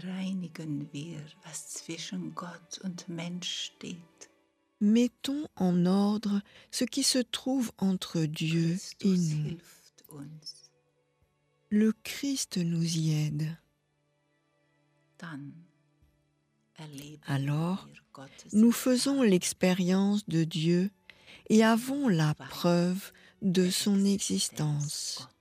reinigen wir, was zwischen Gott und Mensch steht. Mettons en ordre ce qui se trouve entre Dieu et Christus nous. hilft uns. Le Christ nous y aide. Dann erleben Alors, wir Gottes nous faisons l'expérience de Dieu et avons la Weil preuve de der son Existenz existence.